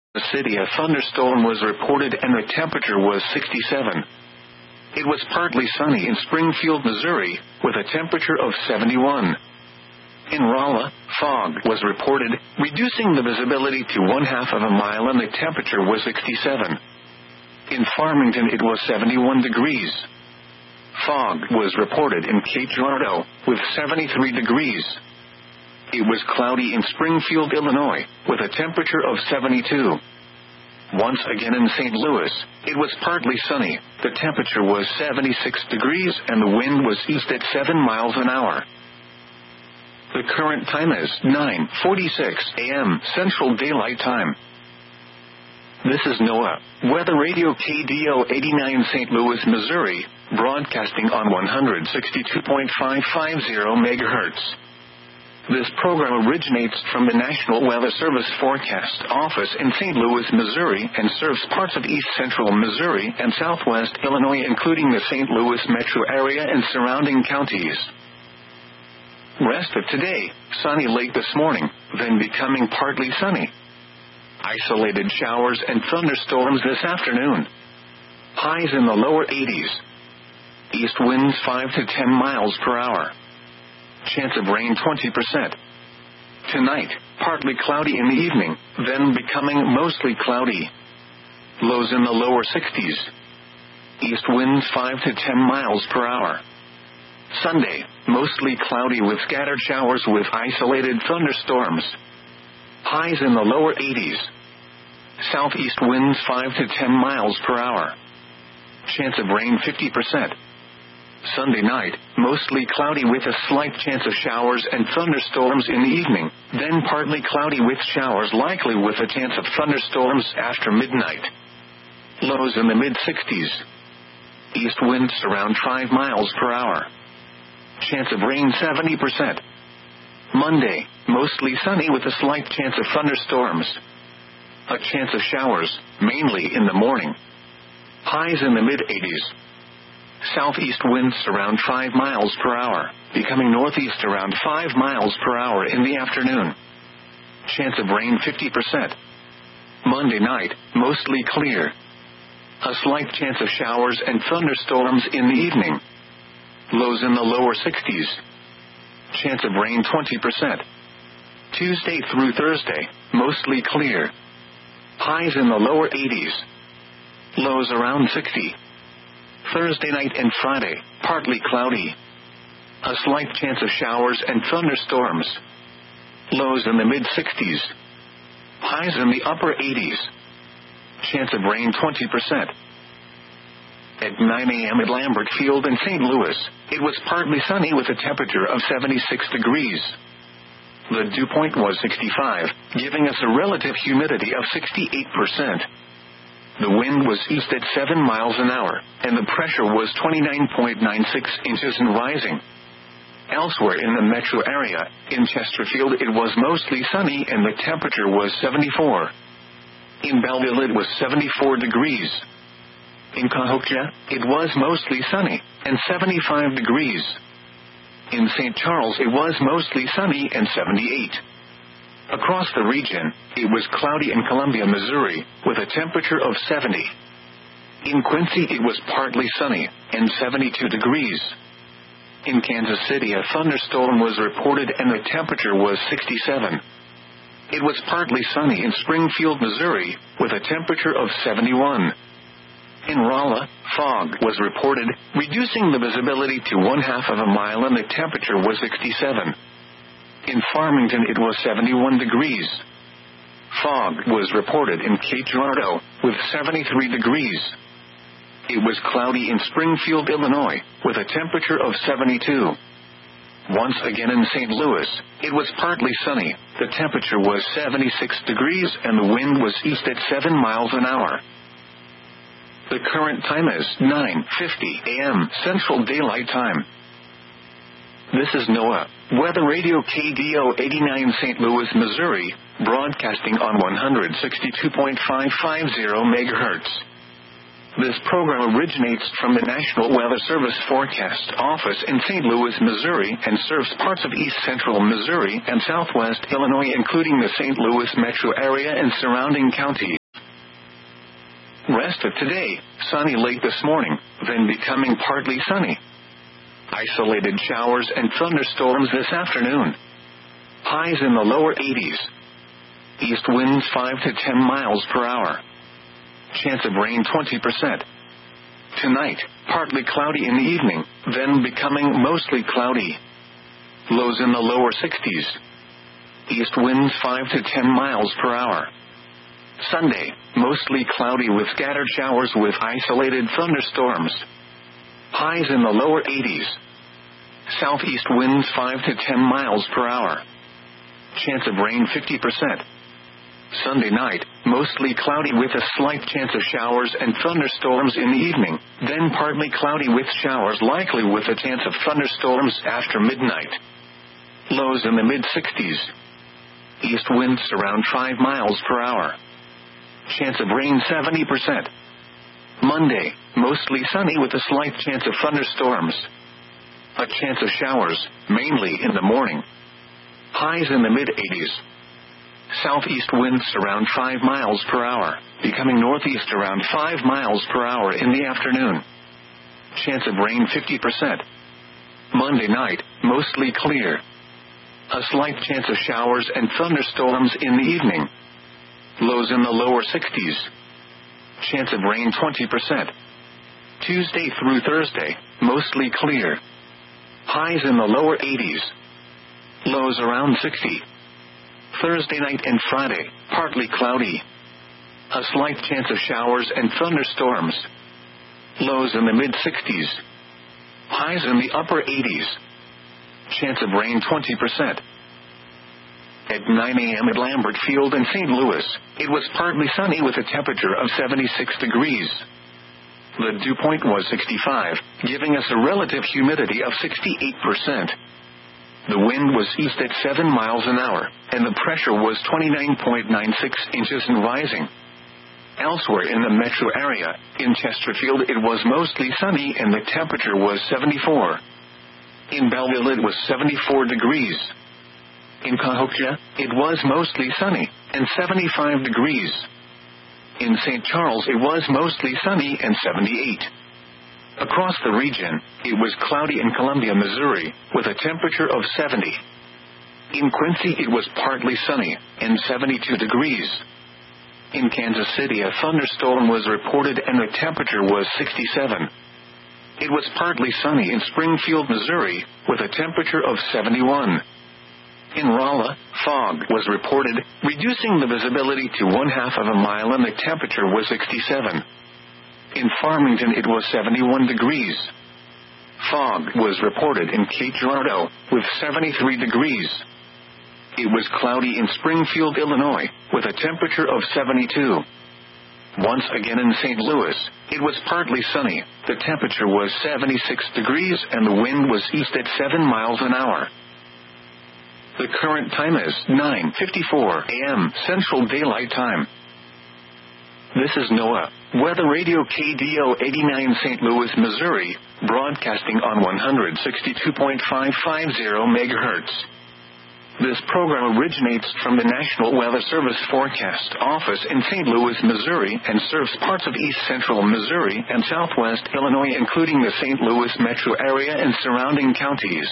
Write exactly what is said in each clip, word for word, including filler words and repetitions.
The city a thunderstorm was reported and the temperature was sixty-seven. It was partly sunny in Springfield, Missouri, with a temperature of seventy-one. In Rolla, fog was reported, reducing the visibility to one half of a mile and the temperature was sixty-seven. In Farmington it was seventy-one degrees. Fog was reported in Cape Girardeau, with seventy-three degrees. It was cloudy in Springfield, Illinois, with a temperature of seventy-two. Once again in Saint Louis, it was partly sunny, the temperature was seventy-six degrees and the wind was east at seven miles an hour. The current time is nine forty-six a m Central Daylight Time. This is NOAA, Weather Radio K D O eighty-nine Saint Louis, Missouri, broadcasting on one sixty-two point five five zero megahertz. This program originates from the National Weather Service Forecast Office in Saint Louis, Missouri, and serves parts of east central Missouri and southwest Illinois, including the Saint Louis metro area and surrounding counties. Rest of today, sunny late this morning, then becoming partly sunny. Isolated showers and thunderstorms this afternoon. Highs in the lower eighties. East winds five to ten miles per hour. Chance of rain twenty percent. Tonight, partly cloudy in the evening, then becoming mostly cloudy. Lows in the lower sixties. East winds five to ten miles per hour. Sunday, mostly cloudy with scattered showers with isolated thunderstorms. Highs in the lower eighties. Southeast winds five to ten miles per hour. Chance of rain fifty percent. Sunday night, mostly cloudy with a slight chance of showers and thunderstorms in the evening, then partly cloudy with showers likely with a chance of thunderstorms after midnight. Lows in the mid-sixties. East winds around five miles per hour. Chance of rain seventy percent. Monday, mostly sunny with a slight chance of thunderstorms. A chance of showers, mainly in the morning. Highs in the mid-eighties. Southeast winds around five miles per hour, becoming northeast around five miles per hour in the afternoon. Chance of rain fifty percent. Monday night, mostly clear. A slight chance of showers and thunderstorms in the evening. Lows in the lower sixties. Chance of rain twenty percent. Tuesday through Thursday, mostly clear. Highs in the lower eighties. Lows around sixty. Thursday night and Friday, partly cloudy. A slight chance of showers and thunderstorms. Lows in the mid-sixties. Highs in the upper eighties. Chance of rain twenty percent. At nine a m at Lambert Field in Saint Louis, it was partly sunny with a temperature of seventy-six degrees. The dew point was sixty-five, giving us a relative humidity of sixty-eight percent. The wind was east at seven miles an hour, and the pressure was twenty-nine point nine six inches and rising. Elsewhere in the metro area, in Chesterfield it was mostly sunny and the temperature was seventy-four. In Belleville it was seventy-four degrees. In Cahokia, it was mostly sunny, and seventy-five degrees. In Saint Charles it was mostly sunny and seventy-eight. Across the region, it was cloudy in Columbia, Missouri, with a temperature of seventy. In Quincy it was partly sunny, and seventy-two degrees. In Kansas City a thunderstorm was reported and the temperature was sixty-seven. It was partly sunny in Springfield, Missouri, with a temperature of seventy-one. In Rolla, fog was reported, reducing the visibility to one half of a mile and the temperature was sixty-seven. In Farmington it was seventy-one degrees. Fog was reported in Cape Girardeau, with seventy-three degrees. It was cloudy in Springfield, Illinois, with a temperature of seventy-two. Once again in Saint Louis, it was partly sunny, the temperature was seventy-six degrees and the wind was east at seven miles an hour. The current time is nine fifty a m Central Daylight Time. This is NOAA, Weather Radio K D O eighty-nine Saint Louis, Missouri, broadcasting on one sixty-two point five five zero megahertz. This program originates from the National Weather Service Forecast Office in Saint Louis, Missouri, and serves parts of east central Missouri and southwest Illinois, including the Saint Louis metro area and surrounding counties. Rest of today, sunny late this morning, then becoming partly sunny. Isolated showers and thunderstorms this afternoon. Highs in the lower eighties. East winds five to ten miles per hour. Chance of rain twenty percent. Tonight, partly cloudy in the evening, then becoming mostly cloudy. Lows in the lower sixties. East winds five to ten miles per hour. Sunday, mostly cloudy with scattered showers with isolated thunderstorms. Highs in the lower eighties. Southeast winds five to ten miles per hour. Chance of rain fifty percent. Sunday night, mostly cloudy with a slight chance of showers and thunderstorms in the evening, then partly cloudy with showers likely with a chance of thunderstorms after midnight. Lows in the mid-sixties. East winds around five miles per hour. Chance of rain seventy percent. Monday, mostly sunny with a slight chance of thunderstorms. A chance of showers, mainly in the morning. Highs in the mid-eighties. Southeast winds around five miles per hour, becoming northeast around five miles per hour in the afternoon. Chance of rain fifty percent. Monday night, mostly clear. A slight chance of showers and thunderstorms in the evening. Lows in the lower sixties. Chance of rain twenty percent. Tuesday through Thursday, mostly clear. Highs in the lower eighties. Lows around sixty. Thursday night and Friday, partly cloudy. A slight chance of showers and thunderstorms. Lows in the mid-sixties. Highs in the upper eighties. Chance of rain twenty percent. At nine a.m. at Lambert Field in Saint Louis, it was partly sunny with a temperature of seventy-six degrees. The dew point was sixty-five, giving us a relative humidity of sixty-eight percent. The wind was east at seven miles an hour, and the pressure was twenty-nine point nine six inches and rising. Elsewhere in the metro area, in Chesterfield it was mostly sunny and the temperature was seventy-four. In Belleville it was seventy-four degrees. In Cahokia, it was mostly sunny, and seventy-five degrees. In Saint Charles it was mostly sunny and seventy-eight. Across the region, it was cloudy in Columbia, Missouri, with a temperature of seventy. In Quincy it was partly sunny, and seventy-two degrees. In Kansas City a thunderstorm was reported and the temperature was sixty-seven. It was partly sunny in Springfield, Missouri, with a temperature of seventy-one. In Rolla, fog was reported, reducing the visibility to one half of a mile and the temperature was sixty-seven. In Farmington it was seventy-one degrees. Fog was reported in Cape Girardeau, with seventy-three degrees. It was cloudy in Springfield, Illinois, with a temperature of seventy-two. Once again in Saint Louis, it was partly sunny, the temperature was seventy-six degrees and the wind was east at seven miles an hour. The current time is nine fifty-four a.m. Central Daylight Time. This is NOAA, Weather Radio K D O eighty-nine Saint Louis, Missouri, broadcasting on one sixty-two point five five zero megahertz. This program originates from the National Weather Service Forecast Office in Saint Louis, Missouri, and serves parts of east central Missouri and southwest Illinois, including the Saint Louis metro area and surrounding counties.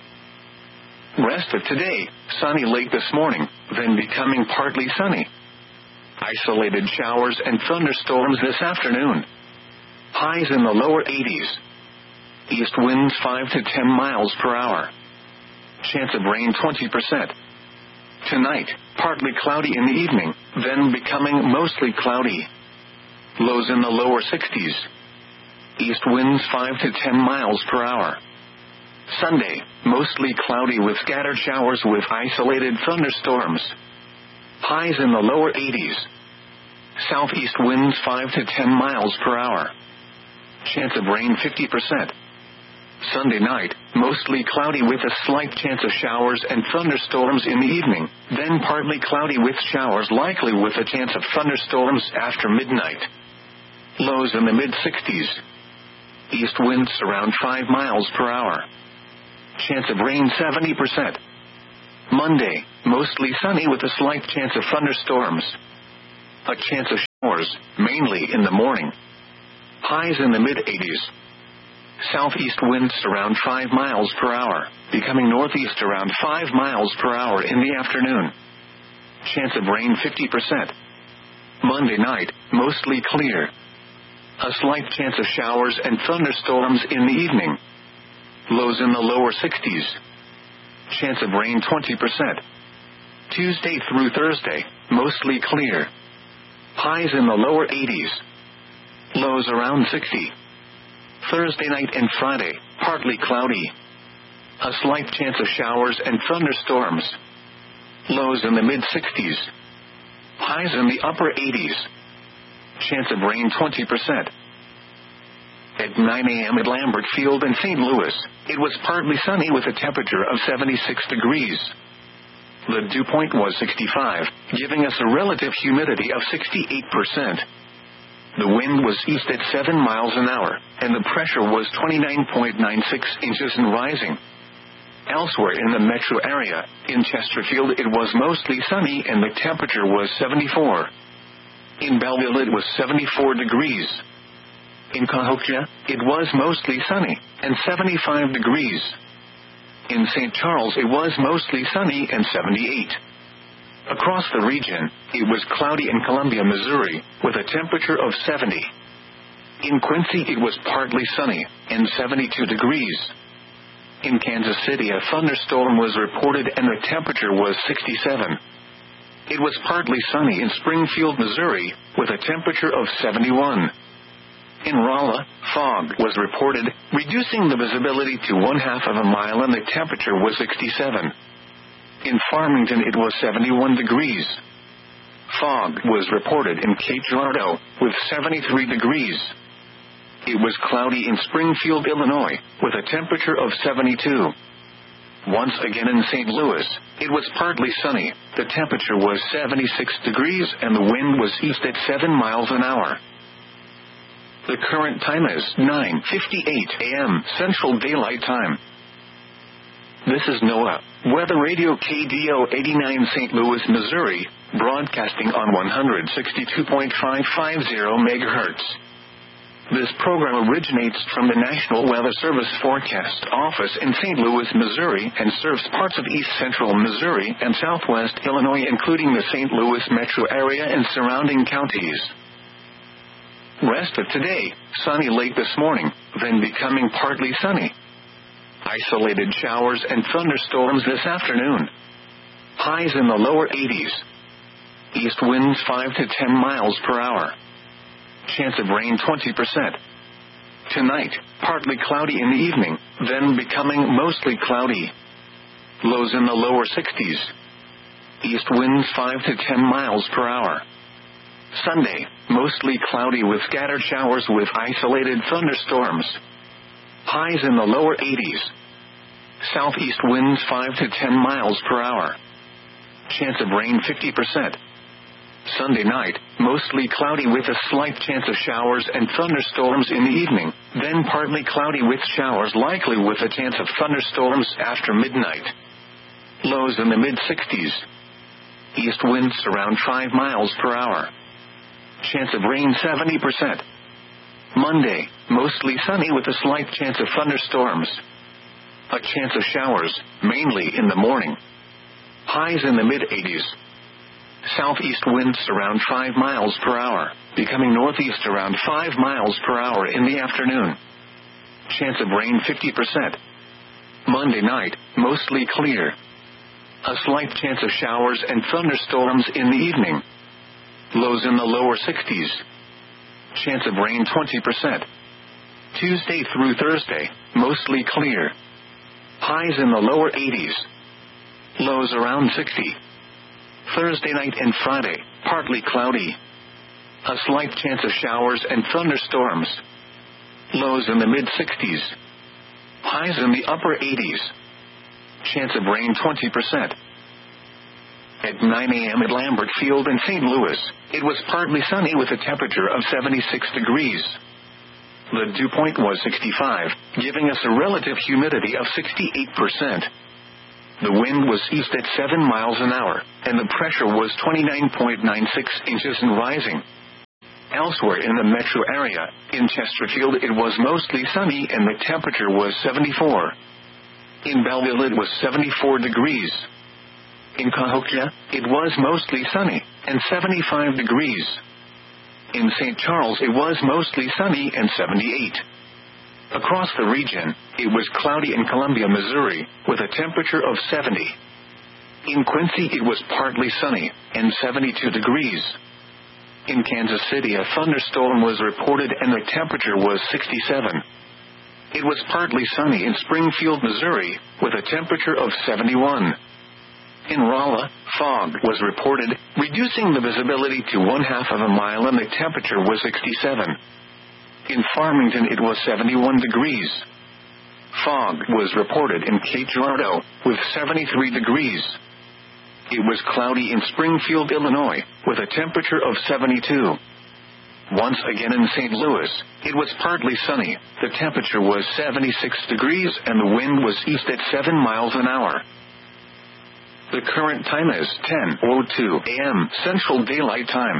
Rest of today, sunny late this morning, then becoming partly sunny. Isolated showers and thunderstorms this afternoon. Highs in the lower eighties. East winds five to ten miles per hour. Chance of rain twenty percent. Tonight, partly cloudy in the evening, then becoming mostly cloudy. Lows in the lower sixties. East winds five to ten miles per hour. Sunday, mostly cloudy with scattered showers with isolated thunderstorms. Highs in the lower eighties. Southeast winds five to ten miles per hour. Chance of rain fifty percent. Sunday night, mostly cloudy with a slight chance of showers and thunderstorms in the evening, then partly cloudy with showers likely with a chance of thunderstorms after midnight. Lows in the mid-sixties. East winds around five miles per hour. Chance of rain seventy percent. Monday, mostly sunny with a slight chance of thunderstorms. A chance of showers, mainly in the morning. Highs in the mid eighties. Southeast winds around five miles per hour, becoming northeast around five miles per hour in the afternoon. Chance of rain fifty percent. Monday night, mostly clear. A slight chance of showers and thunderstorms in the evening. Lows in the lower sixties. Chance of rain twenty percent. Tuesday through Thursday, mostly clear. Highs in the lower eighties. Lows around sixty. Thursday night and Friday, partly cloudy. A slight chance of showers and thunderstorms. Lows in the mid sixties. Highs in the upper eighties. Chance of rain twenty percent. At nine a.m. at Lambert Field in Saint Louis, it was partly sunny with a temperature of seventy-six degrees. The dew point was sixty-five, giving us a relative humidity of sixty-eight percent. The wind was east at seven miles an hour, and the pressure was twenty-nine point nine six inches and rising. Elsewhere in the metro area, in Chesterfield it was mostly sunny and the temperature was seventy-four. In Belleville it was seventy-four degrees. In Cahokia, it was mostly sunny, and seventy-five degrees. In Saint Charles it was mostly sunny and seventy-eight. Across the region, it was cloudy in Columbia, Missouri, with a temperature of seventy. In Quincy it was partly sunny, and seventy-two degrees. In Kansas City a thunderstorm was reported and the temperature was sixty-seven. It was partly sunny in Springfield, Missouri, with a temperature of seventy-one. In Rolla, fog was reported, reducing the visibility to one half of a mile and the temperature was sixty-seven. In Farmington it was seventy-one degrees. Fog was reported in Cape Girardeau, with seventy-three degrees. It was cloudy in Springfield, Illinois, with a temperature of seventy-two. Once again in Saint Louis, it was partly sunny, the temperature was seventy-six degrees and the wind was east at seven miles an hour. The current time is nine fifty-eight a.m. Central Daylight Time. This is NOAA, Weather Radio K D O eighty-nine Saint Louis, Missouri, broadcasting on one sixty-two point five five zero megahertz. This program originates from the National Weather Service Forecast Office in Saint Louis, Missouri, and serves parts of east central Missouri and southwest Illinois, including the Saint Louis metro area and surrounding counties. Rest of today, sunny late this morning, then becoming partly sunny. Isolated showers and thunderstorms this afternoon. Highs in the lower eighties. East winds five to ten miles per hour. Chance of rain twenty percent. Tonight, partly cloudy in the evening, then becoming mostly cloudy. Lows in the lower sixties. East winds five to ten miles per hour. Sunday, mostly cloudy with scattered showers with isolated thunderstorms. Highs in the lower eighties. Southeast winds five to ten miles per hour. Chance of rain fifty percent. Sunday night, mostly cloudy with a slight chance of showers and thunderstorms in the evening, then partly cloudy with showers likely with a chance of thunderstorms after midnight. Lows in the mid sixties. East winds around five miles per hour. Chance of rain seventy percent. Monday, mostly sunny with a slight chance of thunderstorms. A chance of showers, mainly in the morning. Highs in the mid eighties. Southeast winds around five miles per hour, becoming northeast around five miles per hour in the afternoon. Chance of rain fifty percent. Monday night, mostly clear. A slight chance of showers and thunderstorms in the evening. Lows in the lower sixties. Chance of rain twenty percent. Tuesday through Thursday, mostly clear. Highs in the lower eighties. Lows around sixty. Thursday night and Friday, partly cloudy. A slight chance of showers and thunderstorms. Lows in the mid sixties. Highs in the upper eighties. Chance of rain twenty percent. At nine a.m. at Lambert Field in Saint Louis, it was partly sunny with a temperature of seventy-six degrees. The dew point was sixty-five, giving us a relative humidity of sixty-eight percent. The wind was east at seven miles an hour, and the pressure was twenty-nine point nine six inches and rising. Elsewhere in the metro area, in Chesterfield it was mostly sunny and the temperature was seventy-four. In Belleville it was seventy-four degrees. In Cahokia, it was mostly sunny, and seventy-five degrees. In Saint Charles it was mostly sunny and seventy-eight. Across the region, it was cloudy in Columbia, Missouri, with a temperature of seventy. In Quincy it was partly sunny, and seventy-two degrees. In Kansas City a thunderstorm was reported and the temperature was sixty-seven. It was partly sunny in Springfield, Missouri, with a temperature of seventy-one. In Rolla, fog was reported, reducing the visibility to one half of a mile and the temperature was sixty-seven. In Farmington it was seventy-one degrees. Fog was reported in Cape Girardeau, with seventy-three degrees. It was cloudy in Springfield, Illinois, with a temperature of seventy-two. Once again in Saint Louis, it was partly sunny, the temperature was seventy-six degrees and the wind was east at seven miles an hour. The current time is ten oh two a.m. Central Daylight Time.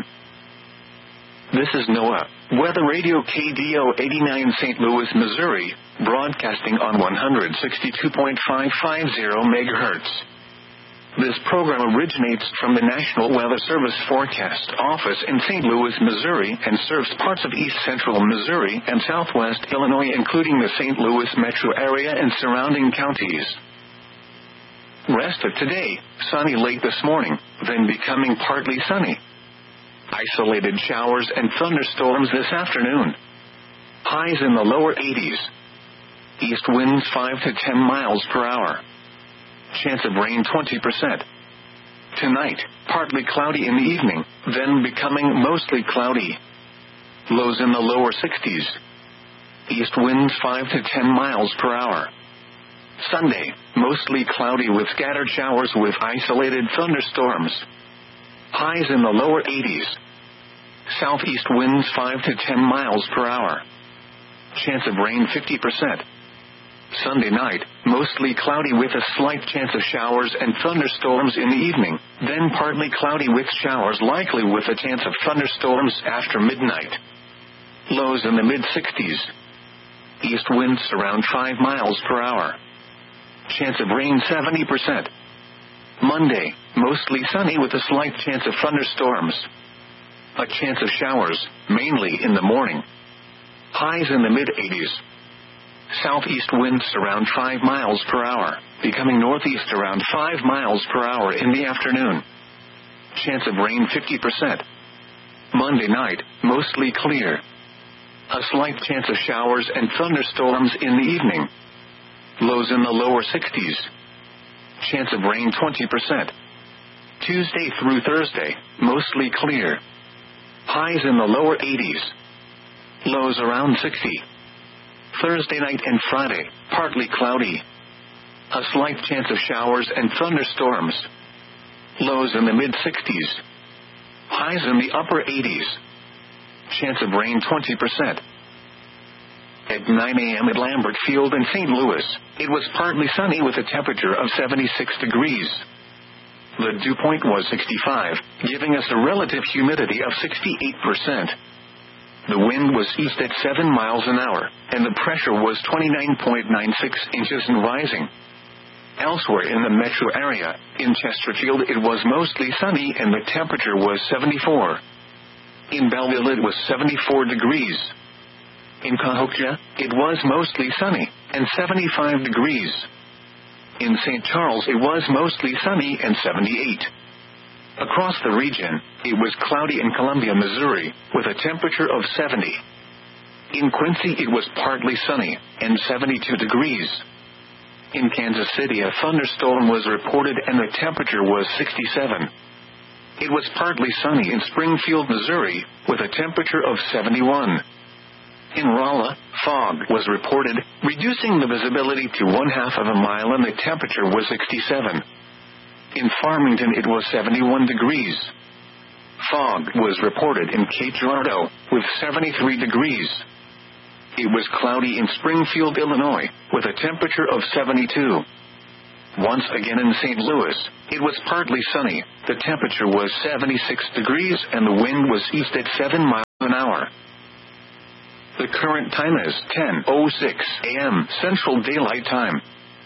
This is NOAA, Weather Radio K D O eighty-nine Saint Louis, Missouri, broadcasting on one sixty-two point five five zero megahertz. This program originates from the National Weather Service Forecast Office in Saint Louis, Missouri, and serves parts of east central Missouri and southwest Illinois, including the Saint Louis metro area and surrounding counties. Rest of today, sunny late this morning, then becoming partly sunny. Isolated showers and thunderstorms this afternoon. Highs in the lower eighties. East winds five to ten miles per hour. Chance of rain twenty percent. Tonight, partly cloudy in the evening, then becoming mostly cloudy. Lows in the lower sixties. East winds five to ten miles per hour. Sunday, mostly cloudy with scattered showers with isolated thunderstorms. Highs in the lower eighties. Southeast winds five to ten miles per hour. Chance of rain fifty percent. Sunday night, mostly cloudy with a slight chance of showers and thunderstorms in the evening, then partly cloudy with showers likely with a chance of thunderstorms after midnight. Lows in the mid-sixties. East winds around five miles per hour. Chance of rain seventy percent. Monday, mostly sunny with a slight chance of thunderstorms. A chance of showers, mainly in the morning. Highs in the mid-eighties. Southeast winds around five miles per hour, becoming northeast around five miles per hour in the afternoon. Chance of rain fifty percent. Monday night, mostly clear. A slight chance of showers and thunderstorms in the evening. Lows in the lower sixties. Chance of rain twenty percent. Tuesday through Thursday, mostly clear. Highs in the lower eighties. Lows around sixty. Thursday night and Friday, partly cloudy. A slight chance of showers and thunderstorms. Lows in the mid-sixties. Highs in the upper eighties. Chance of rain twenty percent. At nine a.m. at Lambert Field in Saint Louis, it was partly sunny with a temperature of seventy-six degrees. The dew point was sixty-five, giving us a relative humidity of sixty-eight percent. The wind was east at seven miles an hour, and the pressure was twenty-nine point nine six inches and rising. Elsewhere in the metro area, in Chesterfield it was mostly sunny and the temperature was seventy-four. In Belleville it was seventy-four degrees. In Cahokia, it was mostly sunny, and seventy-five degrees. In Saint Charles it was mostly sunny and seventy-eight. Across the region, it was cloudy in Columbia, Missouri, with a temperature of seventy. In Quincy it was partly sunny, and seventy-two degrees. In Kansas City a thunderstorm was reported and the temperature was sixty-seven. It was partly sunny in Springfield, Missouri, with a temperature of seventy-one. In Rolla, fog was reported, reducing the visibility to one half of a mile and the temperature was sixty-seven. In Farmington it was seventy-one degrees. Fog was reported in Cape Girardeau, with seventy-three degrees. It was cloudy in Springfield, Illinois, with a temperature of seventy-two. Once again in Saint Louis, it was partly sunny, the temperature was seventy-six degrees and the wind was east at seven miles an hour. The current time is ten oh six a.m. Central Daylight Time.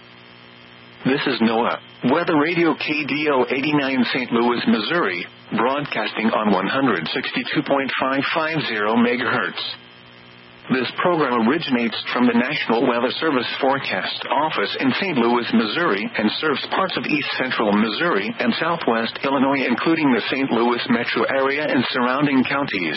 This is NOAA Weather Radio K D O eighty-nine Saint Louis, Missouri, broadcasting on one sixty-two point five five zero megahertz. This program originates from the National Weather Service Forecast Office in Saint Louis, Missouri, and serves parts of east central Missouri and southwest Illinois, including the Saint Louis metro area and surrounding counties.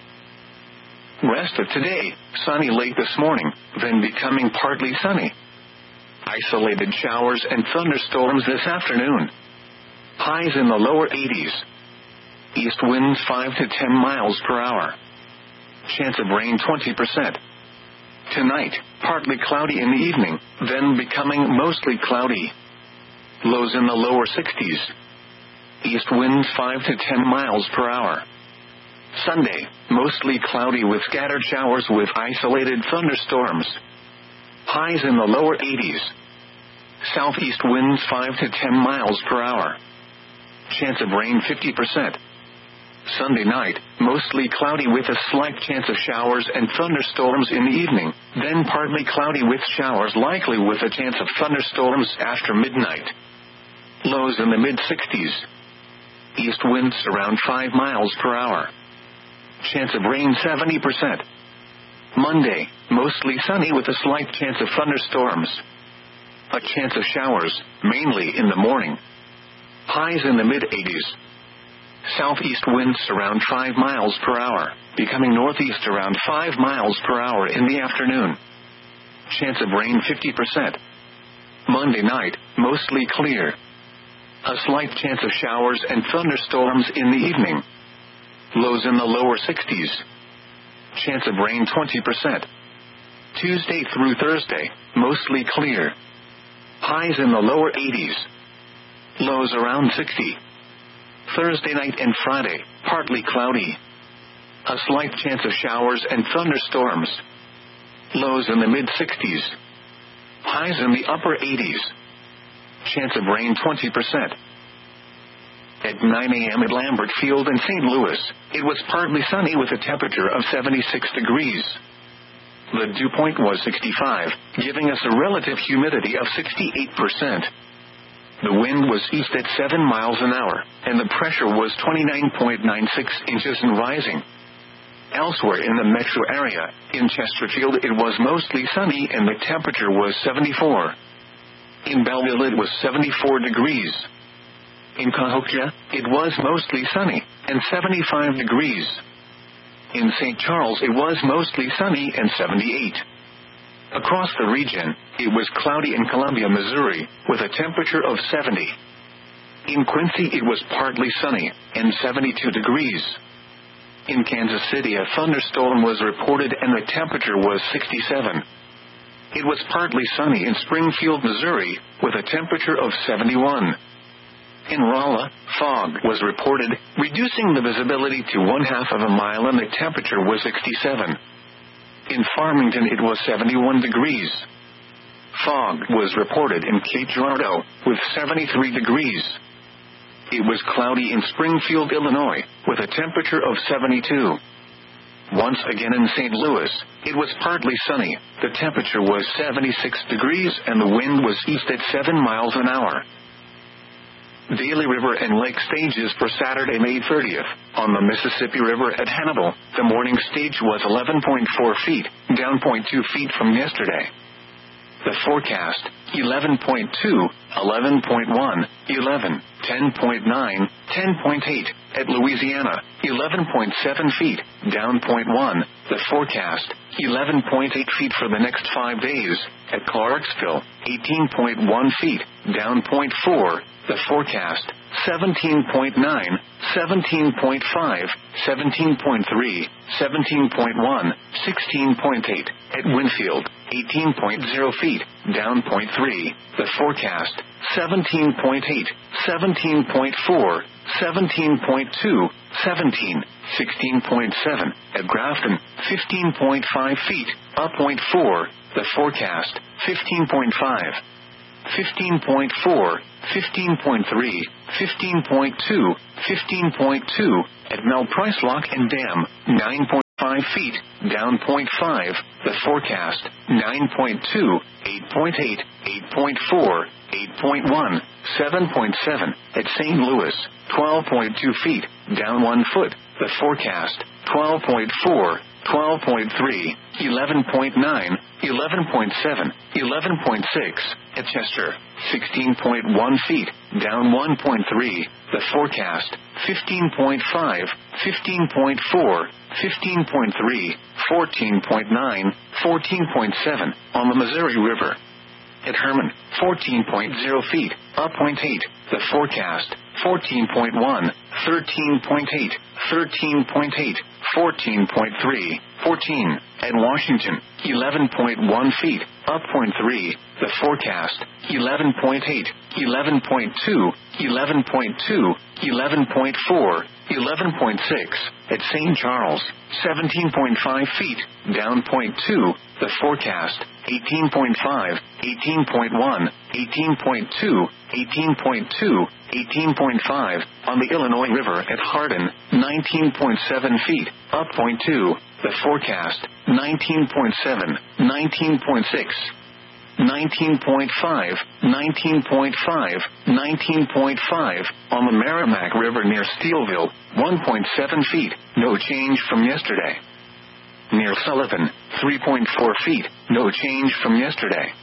Rest of today, sunny late this morning, then becoming partly sunny. Isolated showers and thunderstorms this afternoon. Highs in the lower eighties. East winds five to ten miles per hour. Chance of rain twenty percent. Tonight, partly cloudy in the evening, then becoming mostly cloudy. Lows in the lower sixties. East winds five to ten miles per hour. Sunday, mostly cloudy with scattered showers with isolated thunderstorms. Highs in the lower eighties. Southeast winds five to ten miles per hour. Chance of rain fifty percent. Sunday night, mostly cloudy with a slight chance of showers and thunderstorms in the evening, then partly cloudy with showers likely with a chance of thunderstorms after midnight. Lows in the mid-sixties. East winds around five miles per hour. Chance of rain seventy percent. Monday, mostly sunny with a slight chance of thunderstorms. A chance of showers, mainly in the morning. Highs in the mid-eighties. Southeast winds around five miles per hour, becoming northeast around five miles per hour in the afternoon. Chance of rain fifty percent. Monday night, mostly clear. A slight chance of showers and thunderstorms in the evening. Lows in the lower sixties. Chance of rain twenty percent. Tuesday through Thursday, mostly clear. Highs in the lower eighties. Lows around sixty. Thursday night and Friday, partly cloudy. A slight chance of showers and thunderstorms. Lows in the mid-sixties. Highs in the upper eighties. Chance of rain twenty percent. At nine a.m. at Lambert Field in Saint Louis, it was partly sunny with a temperature of seventy-six degrees. The dew point was sixty-five, giving us a relative humidity of sixty-eight percent. The wind was east at seven miles an hour, and the pressure was twenty-nine point nine six inches and rising. Elsewhere in the metro area, in Chesterfield it was mostly sunny and the temperature was seventy-four. In Belleville it was seventy-four degrees. In Cahokia, it was mostly sunny, and seventy-five degrees. In Saint Charles it was mostly sunny and seventy-eight. Across the region, it was cloudy in Columbia, Missouri, with a temperature of seventy. In Quincy it was partly sunny, and seventy-two degrees. In Kansas City a thunderstorm was reported and the temperature was sixty-seven. It was partly sunny in Springfield, Missouri, with a temperature of seventy-one. In Rolla, fog was reported, reducing the visibility to one half of a mile and the temperature was sixty-seven. In Farmington it was seventy-one degrees. Fog was reported in Cape Girardeau, with seventy-three degrees. It was cloudy in Springfield, Illinois, with a temperature of seventy-two. Once again in Saint Louis, it was partly sunny, the temperature was seventy-six degrees and the wind was east at seven miles an hour. Daly River and Lake stages for Saturday, May thirtieth. On the Mississippi River at Hannibal, the morning stage was eleven point four feet, down zero point two feet from yesterday. The forecast, eleven point two, eleven point one, eleven, ten point nine, ten point eight. At Louisiana, eleven point seven feet, down zero point one. The forecast, eleven point eight feet for the next five days. At Clarksville, eighteen point one feet, down zero point four. The forecast, seventeen point nine, seventeen point five, seventeen point three, seventeen point one, sixteen point eight. At Winfield, eighteen point zero feet, down zero point three. The forecast, seventeen point eight, seventeen point four, seventeen point two, seventeen, sixteen point seven. At Grafton, fifteen point five feet, up zero point four. The forecast, fifteen point five. fifteen point four, fifteen point three, fifteen point two, fifteen point two. At Mel Price Lock and Dam, nine point five feet, down zero point five. The forecast, nine point two, eight point eight, eight point four, eight point one, seven point seven. At Saint Louis, twelve point two feet, down one foot. The forecast, twelve point four, twelve point three, eleven point nine, eleven point seven, eleven point six. At Chester, sixteen point one feet, down one point three. The forecast, fifteen point five, fifteen point four, fifteen point three, fourteen point nine, fourteen point seven. On the Missouri River. At Herman, fourteen point zero feet, up zero point eight. The forecast, fourteen point one, thirteen point eight, thirteen point eight, fourteen point three, fourteen. At Washington, eleven point one feet, up zero point three. The forecast, eleven point eight, eleven point two, eleven point two, eleven point four, eleven point six. At Saint Charles, seventeen point five feet, down zero point two. The forecast, eighteen point five, eighteen point one, eighteen point two, eighteen point two, eighteen point five. On the Illinois River at Hardin, nineteen point seven feet, up zero point two. The forecast, nineteen point seven, nineteen point six. nineteen point five, nineteen point five, nineteen point five. On the Merrimack River near Steelville, one point seven feet, no change from yesterday. Near Sullivan, three point four feet, no change from yesterday.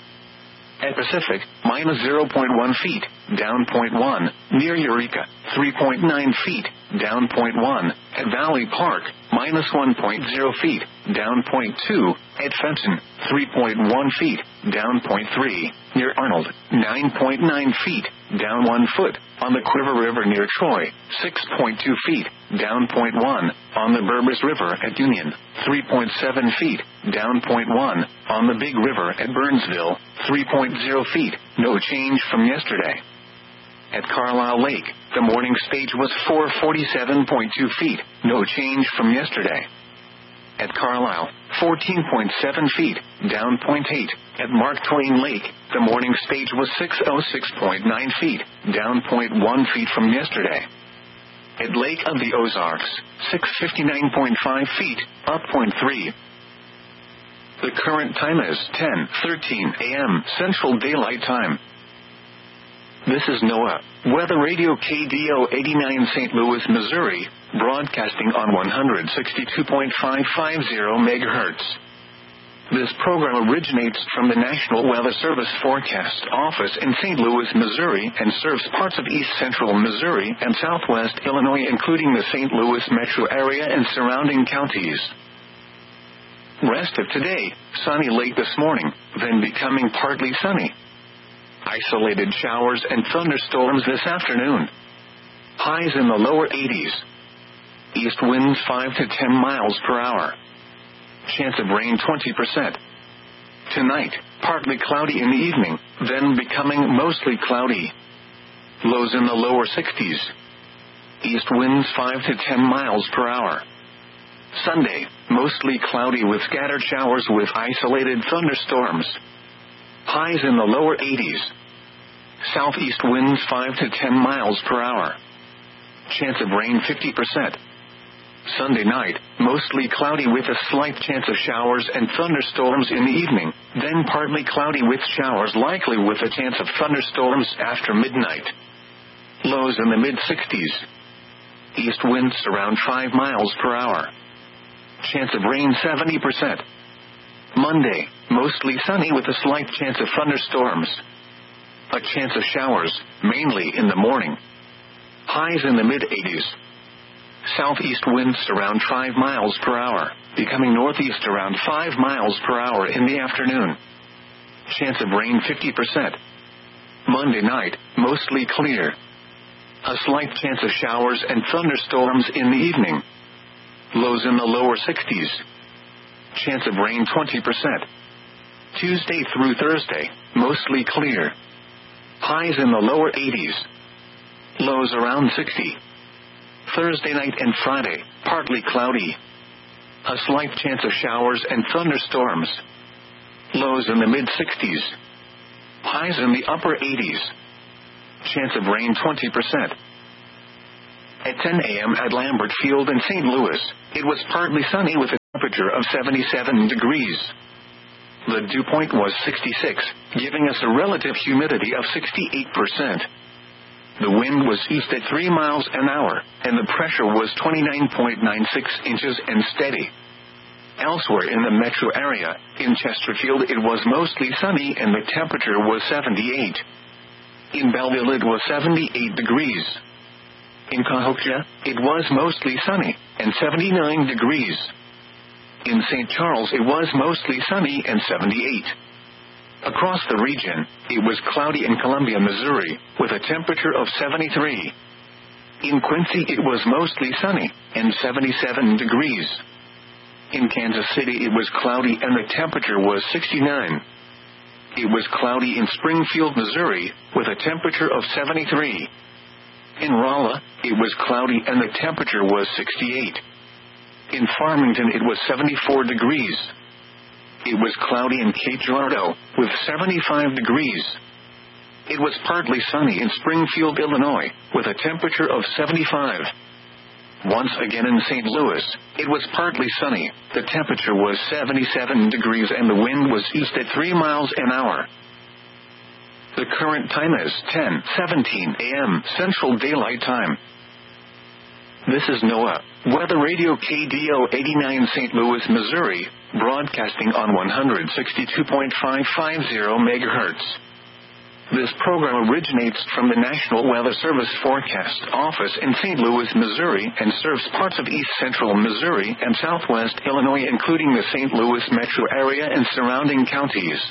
At Pacific, minus zero point one feet, down zero point one. Near Eureka, three point nine feet, down zero point one. At Valley Park, minus one point zero feet, down zero point two. At Fenton, three point one feet, down zero point three. Near Arnold, nine point nine feet, down one foot. On the Quiver River near Troy, six point two feet, down zero point one. On the Burbus River at Union, three point seven feet, down zero point one. On the Big River at Burnsville, three point zero feet, no change from yesterday. At Carlisle Lake, the morning stage was four hundred forty-seven point two feet, no change from yesterday. At Carlisle, fourteen point seven feet, down zero point eight. At Mark Twain Lake, the morning stage was six hundred six point nine feet, down zero point one feet from yesterday. At Lake of the Ozarks, six hundred fifty-nine point five feet, up zero point three. The current time is ten thirteen a m Central Daylight Time. This is NOAA, Weather Radio K D O eighty-nine Saint Louis, Missouri, broadcasting on one sixty-two point five five zero megahertz. This program originates from the National Weather Service Forecast Office in Saint Louis, Missouri, and serves parts of east central Missouri and southwest Illinois, including the Saint Louis metro area and surrounding counties. Rest of today, sunny late this morning, then becoming partly sunny. Isolated showers and thunderstorms this afternoon. Highs in the lower eighties. East winds five to ten miles per hour. Chance of rain twenty percent. Tonight, partly cloudy in the evening, then becoming mostly cloudy. Lows in the lower sixties. East winds five to ten miles per hour. Sunday, mostly cloudy with scattered showers with isolated thunderstorms. Highs in the lower eighties. Southeast winds five to ten miles per hour. Chance of rain fifty percent. Sunday night, mostly cloudy with a slight chance of showers and thunderstorms in the evening, then partly cloudy with showers likely with a chance of thunderstorms after midnight. Lows in the mid-sixties. East winds around five miles per hour. Chance of rain seventy percent. Monday, mostly sunny with a slight chance of thunderstorms. A chance of showers, mainly in the morning. Highs in the mid-eighties. Southeast winds around five miles per hour, becoming northeast around five miles per hour in the afternoon. Chance of rain fifty percent. Monday night, mostly clear. A slight chance of showers and thunderstorms in the evening. Lows in the lower sixties. Chance of rain twenty percent. Tuesday through Thursday, mostly clear. Highs in the lower eighties. Lows around sixty. Thursday night and Friday, partly cloudy. A slight chance of showers and thunderstorms. Lows in the mid-sixties. Highs in the upper eighties. Chance of rain twenty percent. At ten a.m. at Lambert Field in Saint Louis, it was partly sunny with a temperature of seventy-seven degrees. The dew point was sixty-six, giving us a relative humidity of sixty-eight percent. The wind was east at three miles an hour, and the pressure was twenty-nine point nine six inches and steady. Elsewhere in the metro area, in Chesterfield it was mostly sunny and the temperature was seventy-eight. In Belleville it was seventy-eight degrees. In Cahokia, it was mostly sunny, and seventy-nine degrees. In Saint Charles it was mostly sunny and seventy-eight. Across the region, it was cloudy in Columbia, Missouri, with a temperature of seventy-three. In Quincy it was mostly sunny, and seventy-seven degrees. In Kansas City it was cloudy and the temperature was sixty-nine. It was cloudy in Springfield, Missouri, with a temperature of seventy-three. In Rolla, it was cloudy and the temperature was sixty-eight. In Farmington it was seventy-four degrees. It was cloudy in Cape Girardeau, with seventy-five degrees. It was partly sunny in Springfield, Illinois, with a temperature of seventy-five. Once again in Saint Louis, it was partly sunny, the temperature was seventy-seven degrees and the wind was east at three miles an hour. The current time is ten seventeen a.m. Central Daylight Time. This is NOAA, Weather Radio K D O eighty-nine Saint Louis, Missouri, broadcasting on one sixty-two point five five zero megahertz. This program originates from the National Weather Service Forecast Office in Saint Louis, Missouri, and serves parts of east central Missouri and southwest Illinois, including the Saint Louis metro area and surrounding counties.